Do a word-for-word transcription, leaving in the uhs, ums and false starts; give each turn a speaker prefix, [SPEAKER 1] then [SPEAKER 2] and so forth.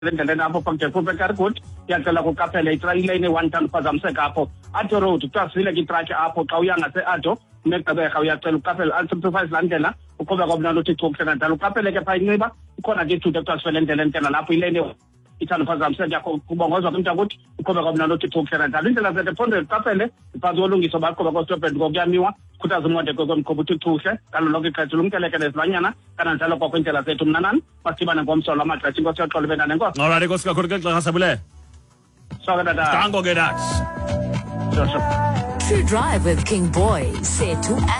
[SPEAKER 1] endleleni apho phambi kuphe Kargood iyacela kuqaphele itrayileni one ton phazamiseka apho Ado Road kuthiwa ke itraki apho xa uya ngase Ado negqibeka uyacela uqaphele unsimplifies laa ndlela uqhuba kwamnandi uthi xukuhle kanjalo uqaphele ke phaa inxiba ukhona ke ithuthi ekuthiwa sifele endleleni tena lapho ileni ithanda phazamiseka yakho kubongozwa kumntakuthi uqhuba kwamnandi uthi xukuhle kanjalo indlela zethu ephondweni uqaphele iphantsi kolungiso baqhuba kostophendi ngokuyamiwa khuthaza umonde kwemqhuba uthi xukuhle ngalo lonke ixesha lumkeleke nezilwanyana kananjalo kwakho indlela zethu mnanani masidibane ngomso lwamaxesha inkosi yoxolo benane enkosi.
[SPEAKER 2] Alright, inkosi kakhulu ke xa sabule.
[SPEAKER 1] Soke tata.
[SPEAKER 2] Dango ke that.
[SPEAKER 1] Sure, sure.
[SPEAKER 3] True Drive with King Boy, Setu